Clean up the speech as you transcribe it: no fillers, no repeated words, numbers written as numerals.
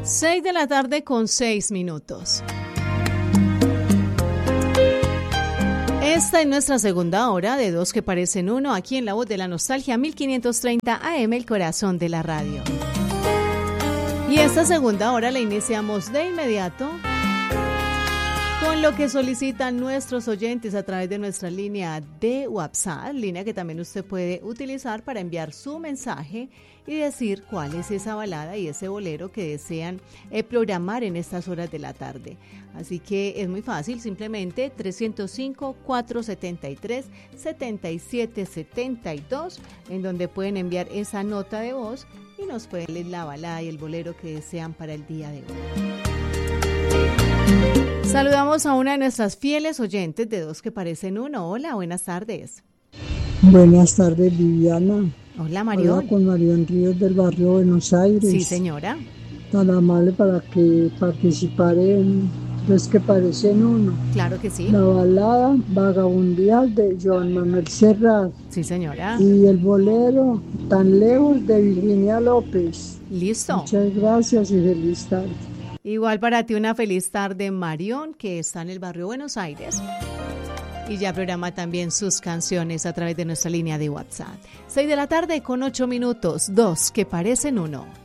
6:06 p.m. Esta es nuestra segunda hora de Dos que parecen uno, aquí en La Voz de la Nostalgia, 1530 AM, el corazón de la radio. Y esta segunda hora la iniciamos de inmediato con lo que solicitan nuestros oyentes a través de nuestra línea de WhatsApp, línea que también usted puede utilizar para enviar su mensaje y decir cuál es esa balada y ese bolero que desean programar en estas horas de la tarde. Así que es muy fácil, simplemente 305-473-7772, en donde pueden enviar esa nota de voz y nos pueden leer la balada y el bolero que desean para el día de hoy. Saludamos a una de nuestras fieles oyentes de Dos que parecen uno. Hola, buenas tardes. Buenas tardes, Viviana. Hola, Marión. Hola, con Marión Ríos del barrio Buenos Aires. Sí, señora. Tan amable para que participar en Dos que parecen uno. Claro que sí. La balada Vagabundear de Joan Manuel Serrat. Sí, señora. Y el bolero Tan Lejos de Virginia López. Listo. Muchas gracias y feliz tarde. Igual para ti una feliz tarde, Marión, que está en el barrio Buenos Aires. Y ya programa también sus canciones a través de nuestra línea de WhatsApp. 6:08 p.m, Dos que parecen uno.